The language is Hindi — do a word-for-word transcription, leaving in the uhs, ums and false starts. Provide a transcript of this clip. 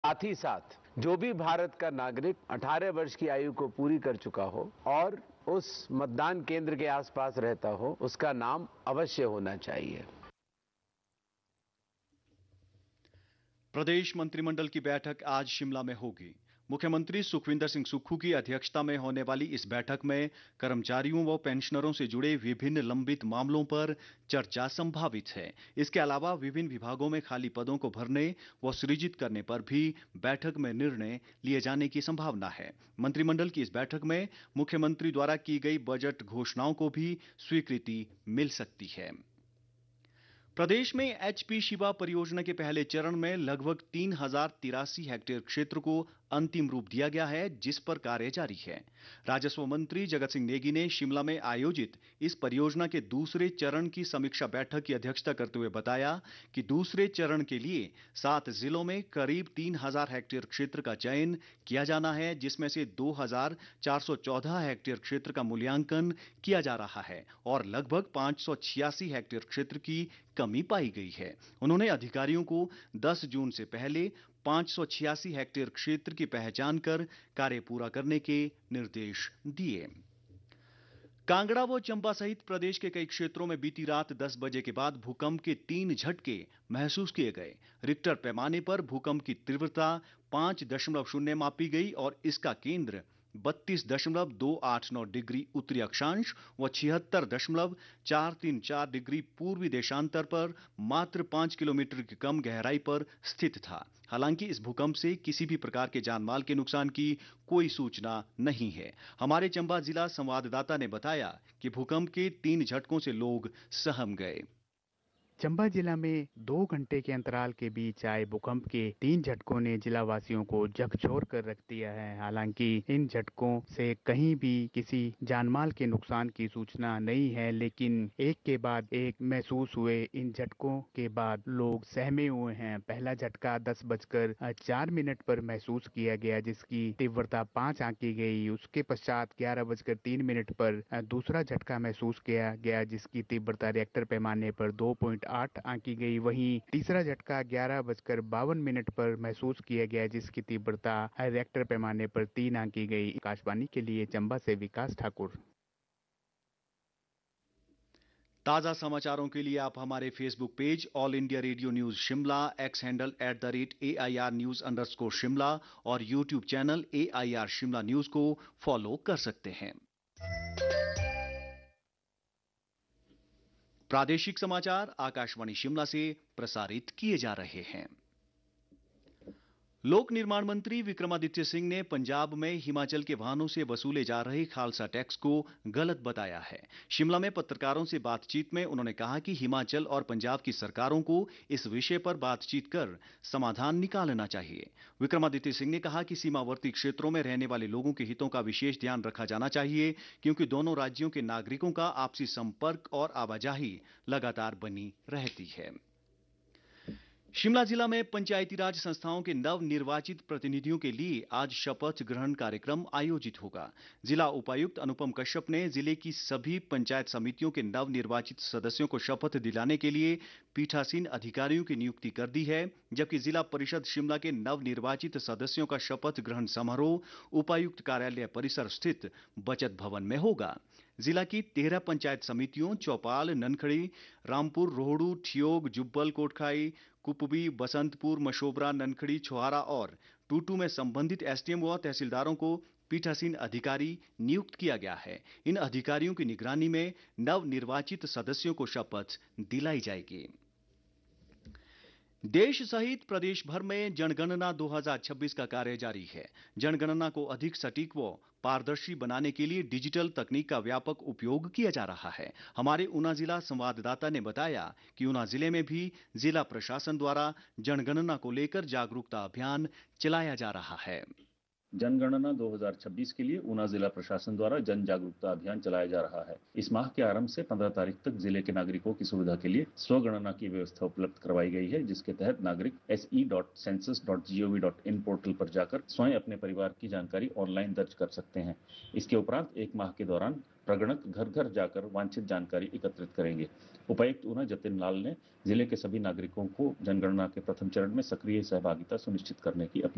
साथ ही साथ जो भी भारत का नागरिक अठारह वर्ष की आयु को पूरी कर चुका हो और उस मतदान केंद्र के आसपास रहता हो, उसका नाम अवश्य होना चाहिए। प्रदेश मंत्रिमंडल की बैठक आज शिमला में होगी। मुख्यमंत्री सुखविंदर सिंह सुक्खू की अध्यक्षता में होने वाली इस बैठक में कर्मचारियों व पेंशनरों से जुड़े विभिन्न लंबित मामलों पर चर्चा संभावित है। इसके अलावा विभिन्न विभागों में खाली पदों को भरने व सृजित करने पर भी बैठक में निर्णय लिए जाने की संभावना है। मंत्रिमंडल की इस बैठक में मुख्यमंत्री द्वारा की गई बजट घोषणाओं को भी स्वीकृति मिल सकती है। प्रदेश में एचपी शिवा परियोजना के पहले चरण में लगभग तीन हजार तिरासी हेक्टेयर क्षेत्र को अंतिम रूप दिया गया है, जिस पर कार्य जारी है। राजस्व मंत्री जगत सिंह नेगी ने शिमला में आयोजित इस परियोजना के दूसरे चरण की समीक्षा बैठक की अध्यक्षता करते हुए बताया कि दूसरे चरण के लिए सात जिलों में करीब तीन हजार हेक्टेयर क्षेत्र का चयन किया जाना है, जिसमें से दो हजार चार सौ चौदह हेक्टेयर क्षेत्र का मूल्यांकन किया जा रहा है और लगभग पांच सौ छियासी हेक्टेयर क्षेत्र की कमी पाई गई है। उन्होंने अधिकारियों को दस जून से पहले पांच सौ छियासी हेक्टेयर क्षेत्र की पहचान कर कार्य पूरा करने के निर्देश दिए। कांगड़ा व चंबा सहित प्रदेश के कई क्षेत्रों में बीती रात दस बजे के बाद भूकंप के तीन झटके महसूस किए गए। रिक्टर पैमाने पर भूकंप की तीव्रता पांच दशमलव शून्य मापी गई और इसका केंद्र बत्तीस दशमलव दो आठ नौ डिग्री उत्तरी अक्षांश व छिहत्तर दशमलव चार तीन चार डिग्री पूर्वी देशांतर पर मात्र पांच किलोमीटर की कम गहराई पर स्थित था। हालांकि इस भूकंप से किसी भी प्रकार के जानमाल के नुकसान की कोई सूचना नहीं है। हमारे चंबा जिला संवाददाता ने बताया कि भूकंप के तीन झटकों से लोग सहम गए। चंबा जिला में दो घंटे के अंतराल के बीच आए भूकंप के तीन झटकों ने जिला वासियों को झकझोर कर रख दिया है। हालांकि इन झटकों से कहीं भी किसी जानमाल के नुकसान की सूचना नहीं है, लेकिन एक के बाद एक महसूस हुए। इन झटकों के बाद लोग सहमे हुए हैं। पहला झटका दस बजकर चार मिनट पर महसूस किया गया, जिसकी तीव्रता पाँच आंकी गई। उसके पश्चात ग्यारह बजकर तीन मिनट पर दूसरा झटका महसूस किया गया, जिसकी तीव्रता रिएक्टर पैमाने पर दो पॉइंट आठ आंकी गई। वहीं तीसरा झटका ग्यारह बजकर बावन मिनट पर महसूस किया गया, जिसकी तीव्रता रिएक्टर पैमाने पर तीन आंकी गई। आकाशवाणी के लिए चंबा से विकास ठाकुर। ताजा समाचारों के लिए आप हमारे Facebook page all India radio news Shimla, x handle at the rate A I R news underscore Shimla और YouTube channel A I R Shimla news को फॉलो कर सकते हैं। प्रादेशिक समाचार आकाशवाणी शिमला से प्रसारित किए जा रहे हैं। लोक निर्माण मंत्री विक्रमादित्य सिंह ने पंजाब में हिमाचल के वाहनों से वसूले जा रहे खालसा टैक्स को गलत बताया है। शिमला में पत्रकारों से बातचीत में उन्होंने कहा कि हिमाचल और पंजाब की सरकारों को इस विषय पर बातचीत कर समाधान निकालना चाहिए। विक्रमादित्य सिंह ने कहा कि सीमावर्ती क्षेत्रों में रहने वाले लोगों के हितों का विशेष ध्यान रखा जाना चाहिए, क्योंकि दोनों राज्यों के नागरिकों का आपसी संपर्क और आवाजाही लगातार बनी रहती है। शिमला जिला में पंचायती राज संस्थाओं के नव निर्वाचित प्रतिनिधियों के लिए आज शपथ ग्रहण कार्यक्रम आयोजित होगा। जिला उपायुक्त अनुपम कश्यप ने जिले की सभी पंचायत समितियों के नव निर्वाचित सदस्यों को शपथ दिलाने के लिए पीठासीन अधिकारियों की नियुक्ति कर दी है, जबकि जिला परिषद शिमला के नव निर्वाचित सदस्यों का शपथ ग्रहण समारोह उपायुक्त कार्यालय परिसर स्थित बचत भवन में होगा। जिला की तेरह पंचायत समितियों चौपाल, ननखड़ी, रामपुर, रोहडू, ठियोग, जुब्बल, कोटखाई, कुपवी, बसंतपुर, मशोबरा, ननखड़ी, छोहारा और टूटू में संबंधित एसडीएम व तहसीलदारों को पीठासीन अधिकारी नियुक्त किया गया है। इन अधिकारियों की निगरानी में नव निर्वाचित सदस्यों को शपथ दिलाई जाएगी। देश सहित प्रदेश भर में जनगणना दो हज़ार छब्बीस का कार्य जारी है। जनगणना को अधिक सटीक व पारदर्शी बनाने के लिए डिजिटल तकनीक का व्यापक उपयोग किया जा रहा है। हमारे ऊना जिला संवाददाता ने बताया कि ऊना जिले में भी जिला प्रशासन द्वारा जनगणना को लेकर जागरूकता अभियान चलाया जा रहा है। जनगणना दो हज़ार छब्बीस के लिए ऊना जिला प्रशासन द्वारा जन जागरूकता अभियान चलाया जा रहा है। इस माह के आरंभ से पंद्रह तारीख तक जिले के नागरिकों की सुविधा के लिए स्वगणना की व्यवस्था उपलब्ध करवाई गई है, जिसके तहत नागरिक S E dot census dot G O V dot in portal पर जाकर स्वयं अपने परिवार की जानकारी ऑनलाइन दर्ज कर सकते हैं। इसके उपरांत एक माह के दौरान प्रगणक घर घर जाकर वांछित जानकारी एकत्रित करेंगे। उपायुक्त ऊना जतिन लाल ने जिले के सभी नागरिकों को जनगणना के प्रथम चरण में सक्रिय सहभागिता सुनिश्चित करने की अपील